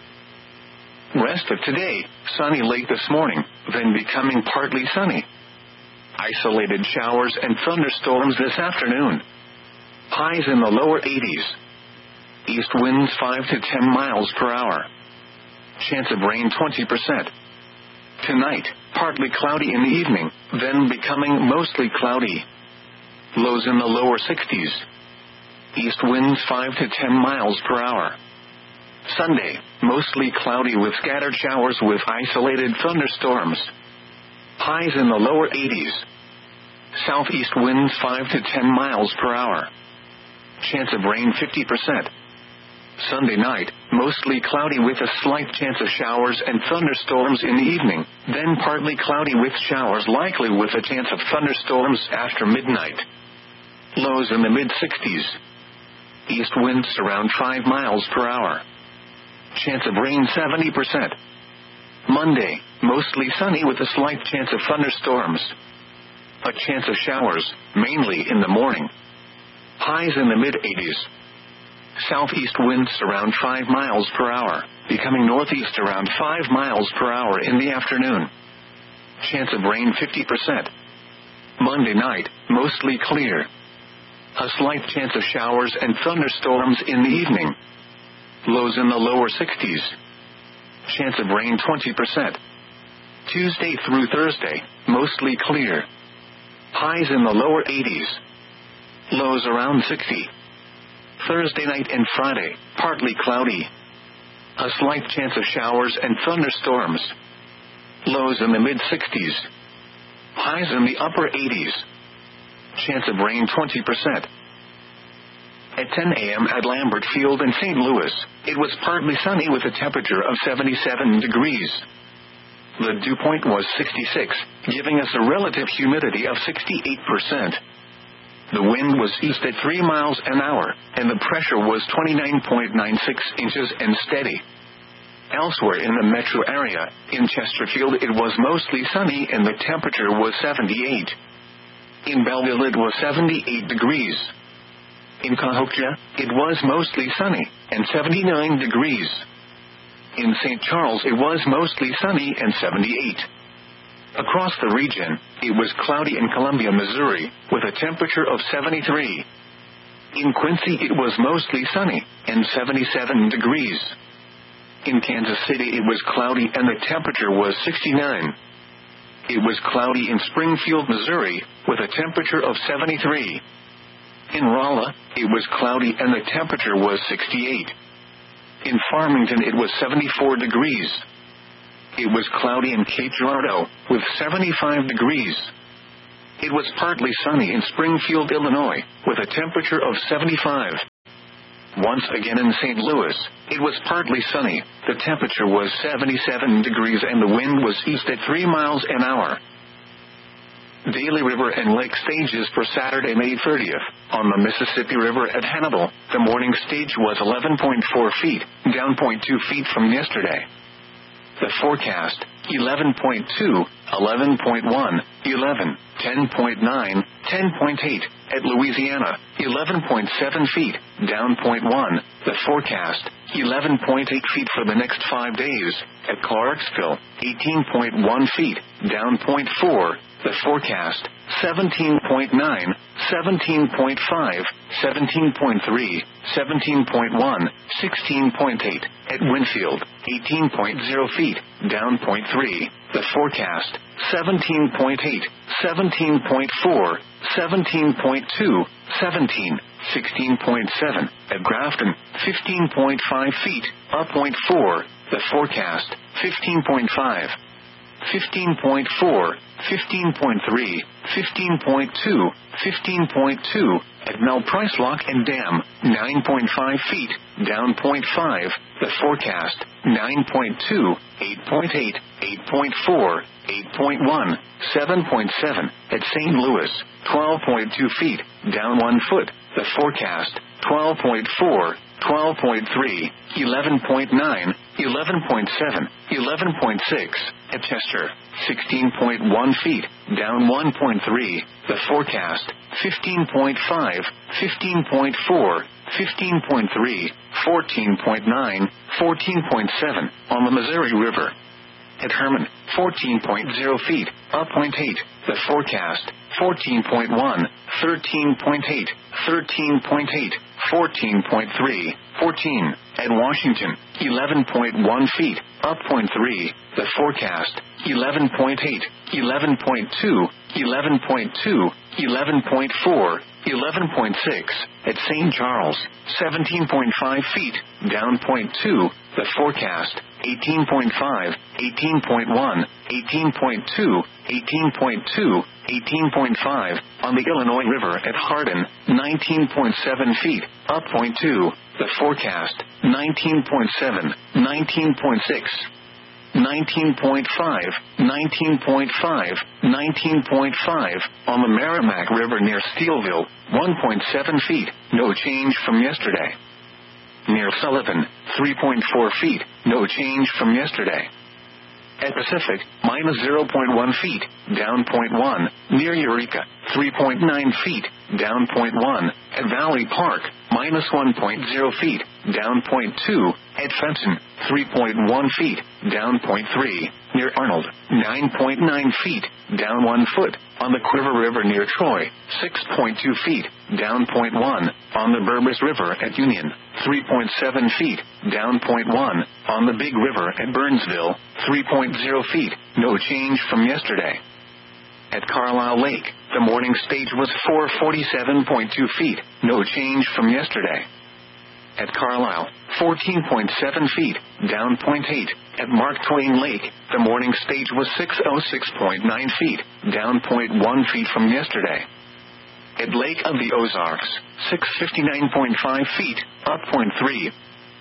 Rest of today, sunny late this morning, then becoming partly sunny. Isolated showers and thunderstorms this afternoon. Highs in the lower eighties. East winds five to ten miles per hour. Chance of rain twenty percent. Tonight, partly cloudy in the evening, then becoming mostly cloudy. Lows in the lower sixties. East winds five to ten miles per hour. Sunday, mostly cloudy with scattered showers with isolated thunderstorms. Highs in the lower eighties. Southeast winds five to ten miles per hour. Chance of rain fifty percent. Sunday night, mostly cloudy with a slight chance of showers and thunderstorms in the evening, then partly cloudy with showers likely with a chance of thunderstorms after midnight. Lows in the mid-sixties. East winds around five miles per hour. Chance of rain seventy percent. Monday, mostly sunny with a slight chance of thunderstorms. A chance of showers, mainly in the morning. Highs in the mid-eighties. Southeast winds around five miles per hour, becoming northeast around five miles per hour in the afternoon. Chance of rain fifty percent. Monday night, mostly clear. A slight chance of showers and thunderstorms in the evening. Lows in the lower sixties. Chance of rain twenty percent. Tuesday through Thursday, mostly clear. Highs in the lower eighties. Lows around sixty. Thursday night and Friday, partly cloudy. A slight chance of showers and thunderstorms. Lows in the mid-sixties. Highs in the upper eighties. Chance of rain twenty percent. At ten a.m. at Lambert Field in Saint Louis, it was partly sunny with a temperature of seventy-seven degrees. The dew point was sixty-six, giving us a relative humidity of sixty-eight percent. The wind was east at three miles an hour, and the pressure was twenty-nine point nine six inches and steady. Elsewhere in the metro area, in Chesterfield it was mostly sunny and the temperature was seventy-eight. In Belleville it was seventy-eight degrees. In Cahokia, it was mostly sunny, and seventy-nine degrees. In Saint Charles it was mostly sunny and seventy-eight. Across the region, it was cloudy in Columbia, Missouri, with a temperature of seventy-three. In Quincy it was mostly sunny, and seventy-seven degrees. In Kansas City it was cloudy and the temperature was sixty-nine. It was cloudy in Springfield, Missouri, with a temperature of seventy-three. In Rolla, it was cloudy and the temperature was sixty-eight. In Farmington it was seventy-four degrees. It was cloudy in Cape Girardeau, with seventy-five degrees. It was partly sunny in Springfield, Illinois, with a temperature of seventy-five. Once again in Saint Louis, it was partly sunny. The temperature was seventy-seven degrees and the wind was east at three miles an hour. Daily river and lake stages for Saturday, May thirtieth. On the Mississippi River at Hannibal, the morning stage was eleven point four feet, down zero point two feet from yesterday. The forecast, eleven point two, eleven point one, eleven, ten point nine, ten point eight. At Louisiana, eleven point seven feet, down zero point one. The forecast, eleven point eight feet for the next five days. At Clarksville, eighteen point one feet, down zero point four. The forecast, seventeen point nine, seventeen point five, seventeen point three, seventeen point one, sixteen point eight. At Winfield, eighteen point zero feet, down zero point three. The forecast, seventeen point eight, seventeen point four, seventeen point two, seventeen, sixteen point seven. At Grafton, fifteen point five feet, up zero point four. The forecast, fifteen point five. fifteen point four, fifteen point three, fifteen point two, fifteen point two. At Mel Price Lock and Dam, nine point five feet, down zero point five. The forecast, nine point two, eight point eight, eight point four, eight point one, seven point seven. At Saint Louis, twelve point two feet, down one foot. The forecast, twelve point four, twelve point three, eleven point nine, eleven point seven, eleven point six. At Chester, sixteen point one feet, down one point three. The forecast, fifteen point five, fifteen point four, fifteen point three, fourteen point nine, fourteen point seven. On the Missouri River. At Herman, fourteen point zero feet, up zero point eight. The forecast, fourteen point one, thirteen point eight, thirteen point eight, fourteen point three, fourteen. At Washington, eleven point one feet, up zero point three. The forecast, eleven point eight, eleven point two, eleven point two, eleven point four, eleven point six. At Saint Charles, seventeen point five feet, down zero point two. The forecast, eighteen point five, eighteen point one, eighteen point two, eighteen point two, eighteen point five. On the Illinois River at Hardin, nineteen point seven feet, up zero point two. The forecast, nineteen point seven, nineteen point six. nineteen point five, nineteen point five, nineteen point five. On the Merrimack River near Steelville, one point seven feet, no change from yesterday. Near Sullivan, three point four feet, no change from yesterday. At Pacific, minus zero point one feet, down zero point one. Near Eureka, three point nine feet, down zero point one. At Valley Park, minus one point zero feet, down zero point two. At Fenton, three point one feet, down zero point three. Near Arnold, nine point nine feet, down one foot. On the Quiver River near Troy, six point two feet, down zero point one. On the Burbus River at Union, three point seven feet, down zero point one. On the Big River at Burnsville, three point zero feet, no change from yesterday. At Carlisle Lake, the morning stage was four forty-seven point two feet, no change from yesterday. At Carlisle, fourteen point seven feet, down zero point eight. At Mark Twain Lake, the morning stage was six oh six point nine feet, down zero point one feet from yesterday. At Lake of the Ozarks, six fifty-nine point five feet, up zero point three.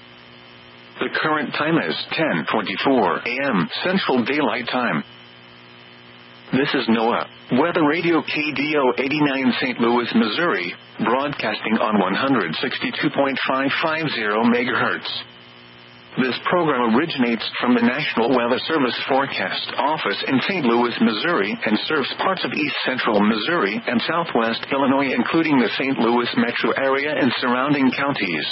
The current time is ten twenty-four a.m. Central Daylight Time. This is NOAA Weather Radio K D O eighty-nine Saint Louis, Missouri, broadcasting on one sixty-two point five five zero megahertz. This program originates from the National Weather Service Forecast Office in Saint Louis, Missouri, and serves parts of east central Missouri and southwest Illinois, including the Saint Louis metro area and surrounding counties.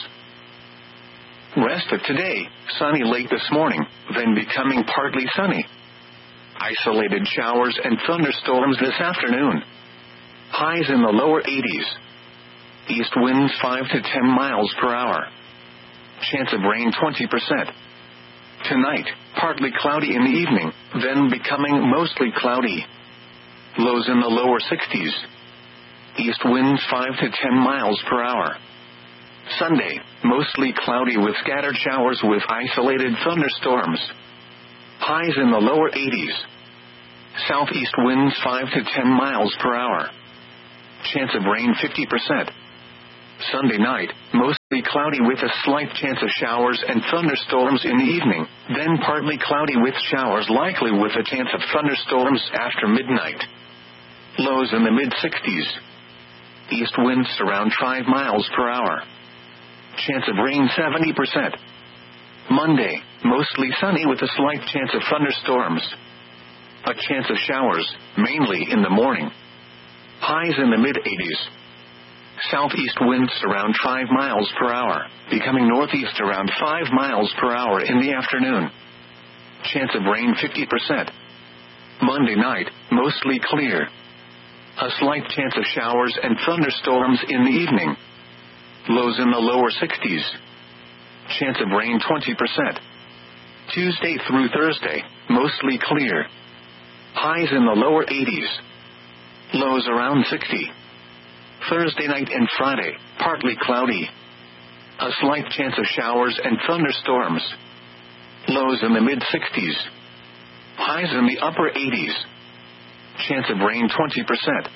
Rest of today, sunny late this morning, then becoming partly sunny. Isolated showers and thunderstorms this afternoon. Highs in the lower eighties. East winds five to ten miles per hour. Chance of rain twenty percent. Tonight, partly cloudy in the evening, then becoming mostly cloudy. Lows in the lower sixties. East winds five to ten miles per hour. Sunday, mostly cloudy with scattered showers with isolated thunderstorms. Highs in the lower eighties. Southeast winds five to ten miles per hour. Chance of rain fifty percent. Sunday night, mostly cloudy with a slight chance of showers and thunderstorms in the evening, then partly cloudy with showers likely with a chance of thunderstorms after midnight. Lows in the mid-sixties. East winds around five miles per hour. Chance of rain seventy percent. Monday, mostly sunny with a slight chance of thunderstorms. A chance of showers, mainly in the morning. Highs in the mid-eighties. Southeast winds around five miles per hour, becoming northeast around five miles per hour in the afternoon. Chance of rain fifty percent. Monday night, mostly clear. A slight chance of showers and thunderstorms in the evening. Lows in the lower sixties. Chance of rain twenty percent. Tuesday through Thursday, mostly clear. Highs in the lower eighties. Lows around sixty. Thursday night and Friday, partly cloudy. A slight chance of showers and thunderstorms. Lows in the mid-sixties. Highs in the upper eighties. Chance of rain twenty percent.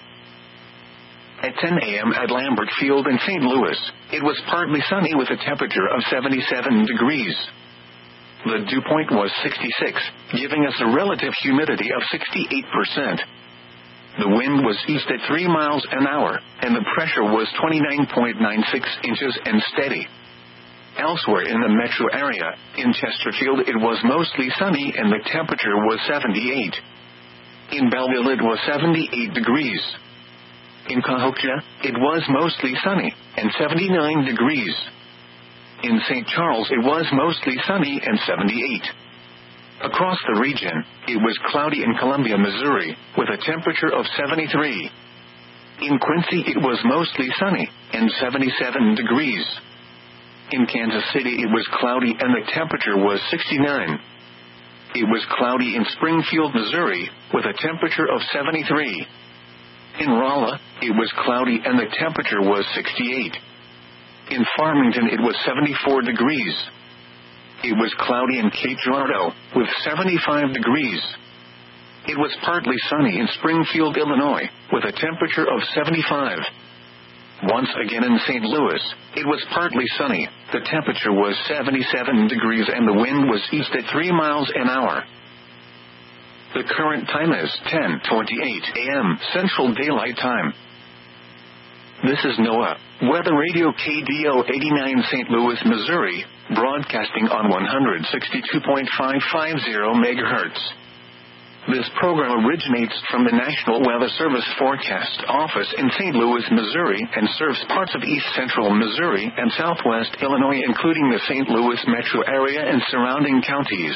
At ten a.m. at Lambert Field in Saint Louis, it was partly sunny with a temperature of seventy-seven degrees. The dew point was sixty-six, giving us a relative humidity of sixty-eight percent. The wind was east at three miles an hour, and the pressure was twenty-nine point nine six inches and steady. Elsewhere in the metro area, in Chesterfield it was mostly sunny and the temperature was seventy-eight. In Belleville it was seventy-eight degrees. In Cahokia, it was mostly sunny, and seventy-nine degrees. In Saint Charles it was mostly sunny and seventy-eight. Across the region, it was cloudy in Columbia, Missouri, with a temperature of seventy-three. In Quincy it was mostly sunny, and seventy-seven degrees. In Kansas City it was cloudy and the temperature was sixty-nine. It was cloudy in Springfield, Missouri, with a temperature of seventy-three. In Rolla, it was cloudy and the temperature was sixty-eight. In Farmington it was seventy-four degrees. It was cloudy in Cape Girardeau, with seventy-five degrees. It was partly sunny in Springfield, Illinois, with a temperature of seventy-five. Once again in Saint Louis, it was partly sunny, the temperature was seventy-seven degrees and the wind was east at three miles an hour. The current time is ten twenty-eight a.m. Central Daylight Time. This is NOAA Weather Radio K D O eighty-nine Saint Louis, Missouri, broadcasting on one sixty-two point five five zero megahertz. This program originates from the National Weather Service Forecast Office in Saint Louis, Missouri, and serves parts of east central Missouri and southwest Illinois, including the Saint Louis metro area and surrounding counties.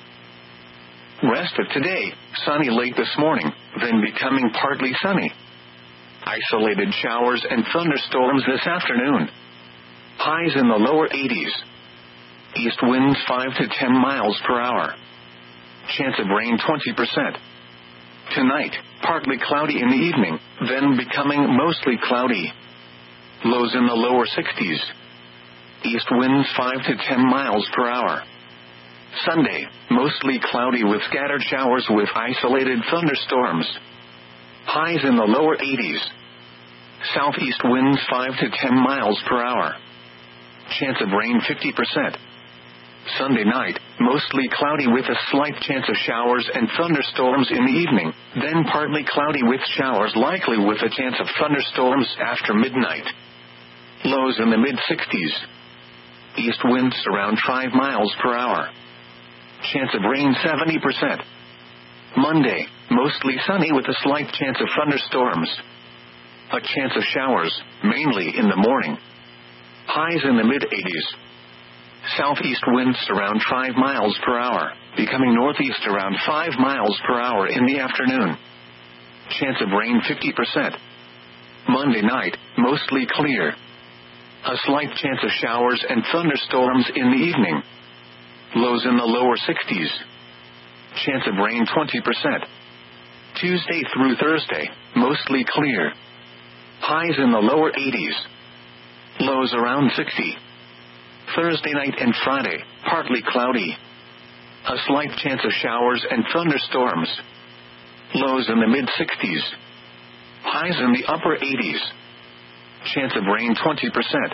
Rest of today, sunny late this morning, then becoming partly sunny. Isolated showers and thunderstorms this afternoon. Highs in the lower eighties. East winds five to ten miles per hour. Chance of rain twenty percent. Tonight, partly cloudy in the evening, then becoming mostly cloudy. Lows in the lower sixties. East winds five to ten miles per hour. Sunday, mostly cloudy with scattered showers with isolated thunderstorms. Highs in the lower eighties. Southeast winds five to ten miles per hour. Chance of rain fifty percent. Sunday night, mostly cloudy with a slight chance of showers and thunderstorms in the evening, then partly cloudy with showers likely with a chance of thunderstorms after midnight. Lows in the mid-sixties. East winds around five miles per hour. Chance of rain seventy percent. Monday, mostly sunny with a slight chance of thunderstorms. A chance of showers, mainly in the morning. Highs in the mid-eighties. Southeast winds around five miles per hour, becoming northeast around five miles per hour in the afternoon. Chance of rain fifty percent. Monday night, mostly clear. A slight chance of showers and thunderstorms in the evening. Lows in the lower sixties. Chance of rain twenty percent. Tuesday through Thursday, mostly clear. Highs in the lower eighties. Lows around sixty. Thursday night and Friday, partly cloudy. A slight chance of showers and thunderstorms. Lows in the mid sixties. Highs in the upper eighties. Chance of rain twenty percent.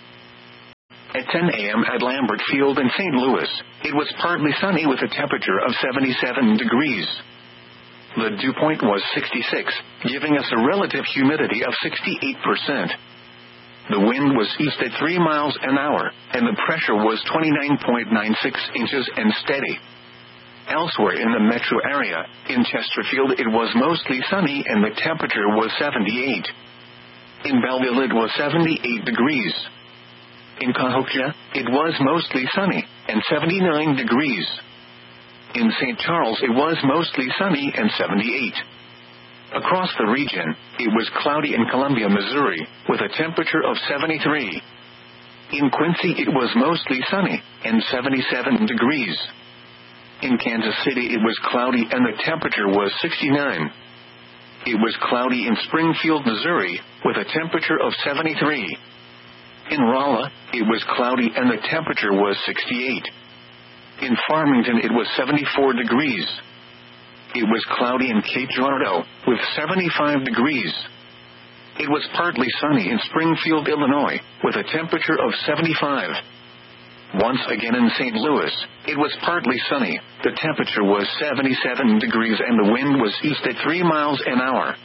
At ten a.m. at Lambert Field in Saint Louis, it was partly sunny with a temperature of seventy-seven degrees. The dew point was sixty-six, giving us a relative humidity of sixty-eight percent. The wind was east at three miles an hour, and the pressure was twenty-nine point nine six inches and steady. Elsewhere in the metro area, in Chesterfield it was mostly sunny and the temperature was seventy-eight. In Belleville it was seventy-eight degrees. In Cahokia, it was mostly sunny, and seventy-nine degrees. In Saint Charles it was mostly sunny and seventy-eight. Across the region, it was cloudy in Columbia, Missouri, with a temperature of seventy-three. In Quincy it was mostly sunny, and seventy-seven degrees. In Kansas City it was cloudy and the temperature was sixty-nine. It was cloudy in Springfield, Missouri, with a temperature of seventy-three. In Rolla, it was cloudy and the temperature was sixty-eight. In Farmington it was seventy-four degrees. It was cloudy in Cape Girardeau, with seventy-five degrees. It was partly sunny in Springfield, Illinois, with a temperature of seventy-five. Once again in Saint Louis, it was partly sunny, the temperature was seventy-seven degrees and the wind was east at three miles an hour.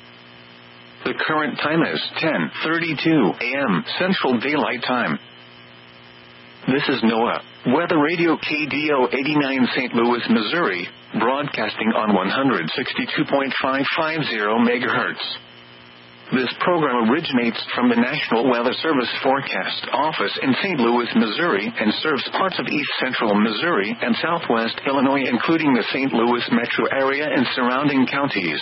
The current time is ten thirty-two a.m. Central Daylight Time. This is NOAA, Weather Radio K D O eighty-nine Saint Louis, Missouri, broadcasting on one sixty-two point five five zero megahertz. This program originates from the National Weather Service Forecast Office in Saint Louis, Missouri, and serves parts of east central Missouri and southwest Illinois, including the Saint Louis metro area and surrounding counties.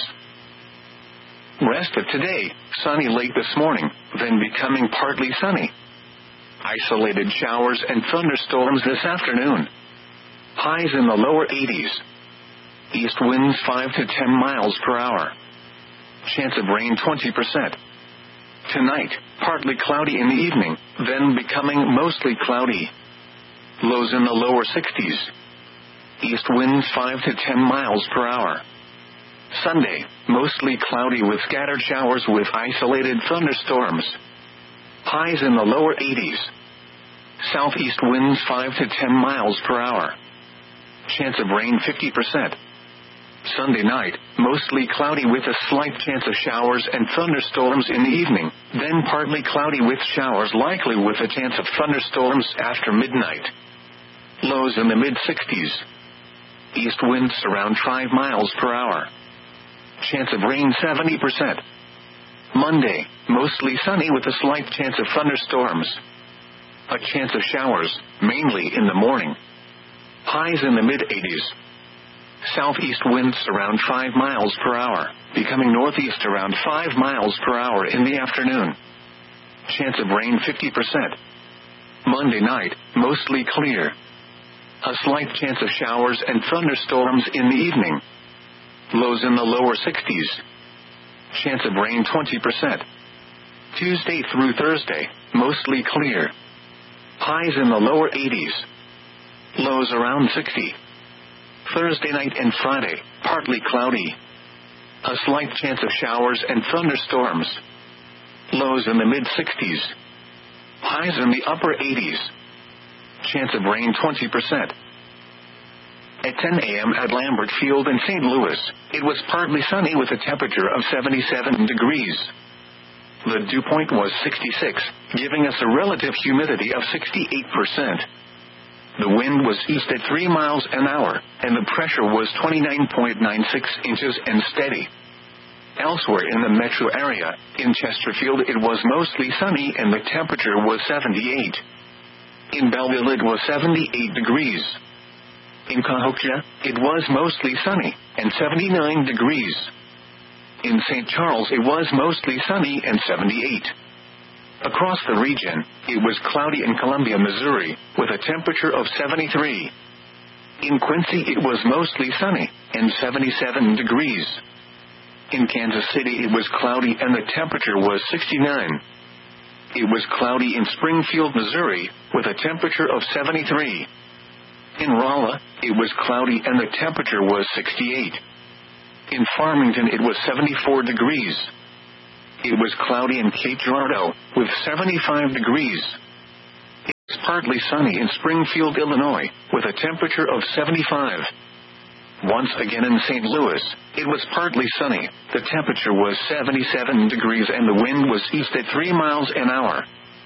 Rest of today, sunny late this morning, then becoming partly sunny. Isolated showers and thunderstorms this afternoon. Highs in the lower eighties. East winds five to ten miles per hour. Chance of rain twenty percent. Tonight, partly cloudy in the evening, then becoming mostly cloudy. Lows in the lower sixties. East winds five to ten miles per hour. Sunday, mostly cloudy with scattered showers with isolated thunderstorms. Highs in the lower eighties. Southeast winds five to ten miles per hour. Chance of rain fifty percent. Sunday night, mostly cloudy with a slight chance of showers and thunderstorms in the evening, then partly cloudy with showers likely with a chance of thunderstorms after midnight. Lows in the mid sixties. East winds around five miles per hour. Chance of rain seventy percent. Monday, mostly sunny with a slight chance of thunderstorms. A chance of showers, mainly in the morning. Highs in the mid eighties. Southeast winds around five miles per hour, becoming northeast around five miles per hour in the afternoon. Chance of rain fifty percent. Monday night, mostly clear. A slight chance of showers and thunderstorms in the evening. Lows in the lower sixties. Chance of rain twenty percent. Tuesday through Thursday, mostly clear. Highs in the lower eighties. Lows around sixty. Thursday night and Friday, partly cloudy. A slight chance of showers and thunderstorms. Lows in the mid sixties. Highs in the upper eighties. Chance of rain twenty percent. At ten a.m. at Lambert Field in Saint Louis, it was partly sunny with a temperature of seventy-seven degrees. The dew point was sixty-six, giving us a relative humidity of sixty-eight percent. The wind was east at three miles an hour, and the pressure was twenty-nine point nine six inches and steady. Elsewhere in the metro area, in Chesterfield it was mostly sunny and the temperature was seventy-eight. In Belleville it was seventy-eight degrees. In Cahokia, it was mostly sunny, and seventy-nine degrees. In Saint Charles it was mostly sunny and seventy-eight. Across the region, it was cloudy in Columbia, Missouri, with a temperature of seventy-three. In Quincy it was mostly sunny, and seventy-seven degrees. In Kansas City it was cloudy and the temperature was sixty-nine. It was cloudy in Springfield, Missouri, with a temperature of seventy-three. In Rolla, it was cloudy and the temperature was sixty-eight. In Farmington it was seventy-four degrees. It was cloudy in Cape Girardeau, with seventy-five degrees. It was partly sunny in Springfield, Illinois, with a temperature of seventy-five. Once again in Saint Louis, it was partly sunny, the temperature was seventy-seven degrees and the wind was east at three miles an hour.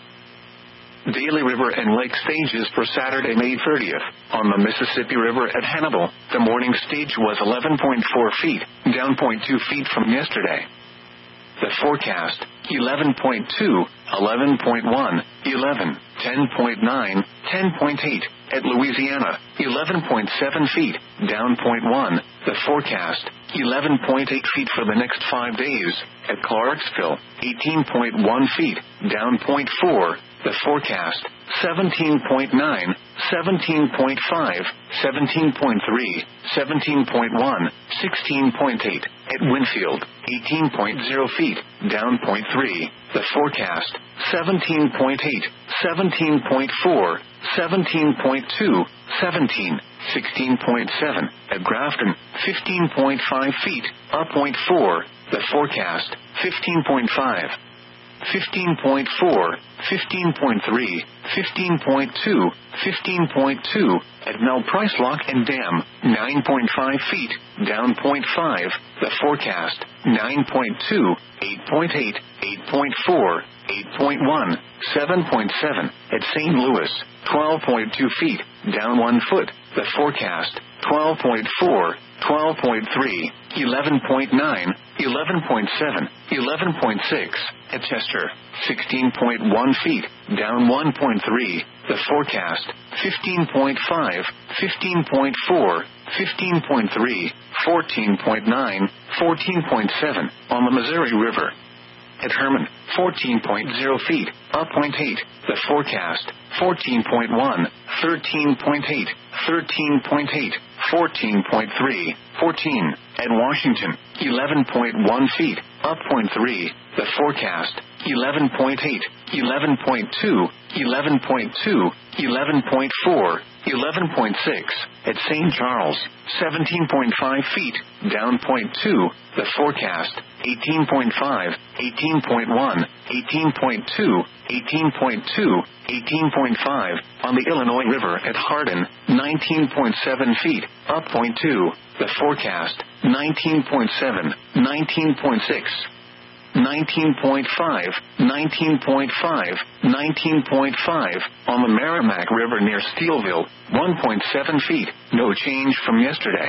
Daly River and Lake stages for Saturday, May thirtieth. On the Mississippi River at Hannibal, the morning stage was eleven point four feet, down zero point two feet from yesterday. The forecast, eleven point two, eleven point one, eleven, ten point nine, ten point eight. At Louisiana, eleven point seven feet, down zero point one. The forecast, eleven point eight feet for the next five days. At Clarksville, eighteen point one feet, down zero point four. The forecast, seventeen point nine, seventeen point five, seventeen point three, seventeen point one, sixteen point eight. At Winfield, eighteen point zero feet, down zero point three. The forecast, seventeen point eight, seventeen point four, seventeen point two, seventeen, sixteen point seven. At Grafton, fifteen point five feet, up zero point four. The forecast, fifteen point five. fifteen point four, fifteen point three, fifteen point two, fifteen point two. At Mel Price Lock and Dam, nine point five feet, down zero point five. The forecast, nine point two, eight point eight, eight point four, eight point one, seven point seven. At Saint Louis, twelve point two feet, down one foot. The forecast, twelve point four, twelve point three, eleven point nine, eleven point seven, eleven point six. At Chester, sixteen point one feet, down one point three. The forecast, fifteen point five, fifteen point four, fifteen point three, fourteen point nine, fourteen point seven. On the Missouri River. At Herman, fourteen point zero feet, up zero point eight. The forecast, fourteen point one, thirteen point eight, thirteen point eight, fourteen point three, fourteen. At Washington, eleven point one feet, up zero point three. The forecast, eleven point eight, eleven point two, eleven point two, eleven point four, eleven point six. At Saint Charles, seventeen point five feet, down zero point two. The forecast, eighteen point five, eighteen point one, eighteen point two, eighteen point two, eighteen point five. On the Illinois River at Hardin, nineteen point seven feet, up zero point two. The forecast, nineteen point seven, nineteen point six. nineteen point five, nineteen point five, nineteen point five. On the Merrimack River near Steelville, one point seven feet, no change from yesterday.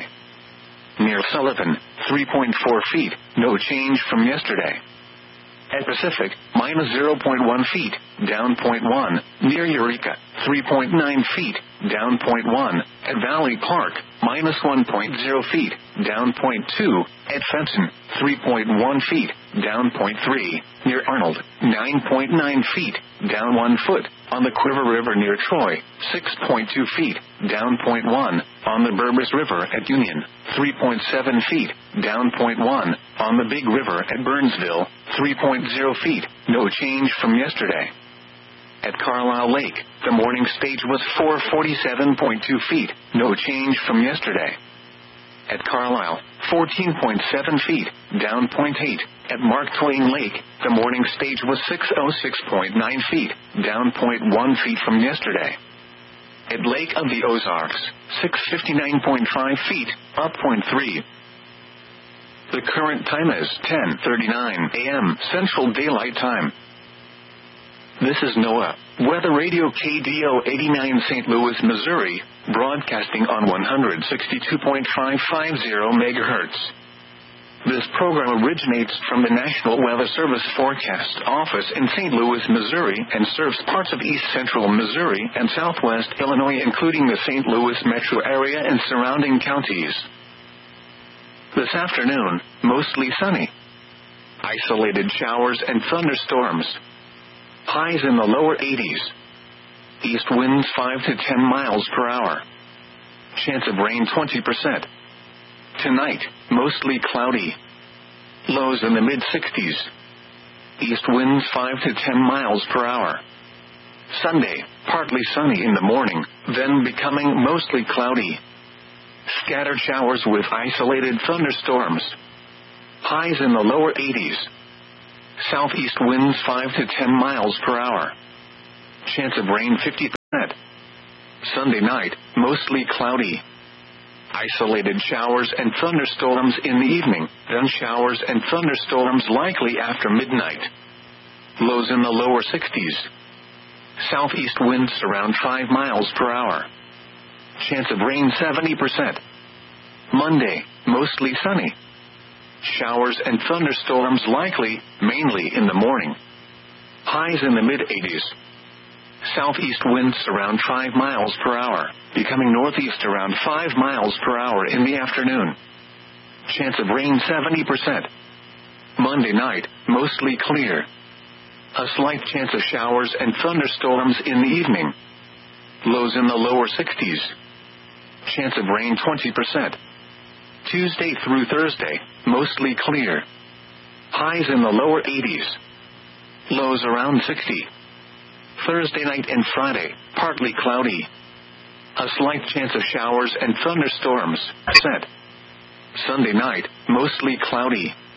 Near Sullivan, three point four feet, no change from yesterday. At Pacific, minus zero point one feet, down zero point one. Near Eureka, three point nine feet, down zero point one. At Valley Park, minus one point zero feet, down zero point two. At Fenton, three point one feet, down zero point three. Near Arnold, nine point nine feet, down one foot. On the Quiver River near Troy, six point two feet, down zero point one. On the Burbus River at Union, three point seven feet, down zero point one. On the Big River at Burnsville, three point zero feet, no change from yesterday. At Carlisle Lake, the morning stage was four hundred forty-seven point two feet, no change from yesterday. At Carlisle, fourteen point seven feet, down zero point eight. At Mark Twain Lake, the morning stage was six hundred six point nine feet, down zero point one feet from yesterday. At Lake of the Ozarks, six hundred fifty-nine point five feet, up zero point three. The current time is ten thirty-nine a.m. Central Daylight Time. This is NOAA, Weather Radio K D O eighty-nine Saint Louis, Missouri, broadcasting on one sixty-two point five five zero megahertz. This program originates from the National Weather Service Forecast Office in Saint Louis, Missouri, and serves parts of east central Missouri and southwest Illinois, including the Saint Louis metro area and surrounding counties. This afternoon, mostly sunny. Isolated showers and thunderstorms. Highs in the lower eighties. East winds five to ten miles per hour. Chance of rain twenty percent. Tonight, mostly cloudy. Lows in the mid-sixties. East winds five to ten miles per hour. Sunday, partly sunny in the morning, then becoming mostly cloudy. Scattered showers with isolated thunderstorms. Highs in the lower eighties. Southeast winds five to ten miles per hour. Chance of rain fifty percent. Sunday night, mostly cloudy. Isolated showers and thunderstorms in the evening, then showers and thunderstorms likely after midnight. Lows in the lower sixties. Southeast winds around five miles per hour. Chance of rain seventy percent. Monday, mostly sunny. Showers and thunderstorms likely, mainly in the morning. Highs in the mid-eighties. Southeast winds around five miles per hour, becoming northeast around five miles per hour in the afternoon. Chance of rain seventy percent. Monday night, mostly clear. A slight chance of showers and thunderstorms in the evening. Lows in the lower sixties. Chance of rain twenty percent. Tuesday through Thursday, mostly clear. Highs in the lower eighties. Lows around sixty. Thursday night and Friday, partly cloudy. A slight chance of showers and thunderstorms. Sunday night, mostly cloudy.